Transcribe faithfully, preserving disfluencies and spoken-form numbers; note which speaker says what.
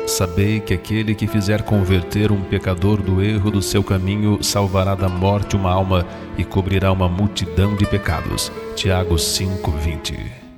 Speaker 1: Sabei que aquele que fizer converter um pecador do erro do seu caminho salvará da morte uma alma e cobrirá uma multidão de pecados. Tiago cinco, vinte.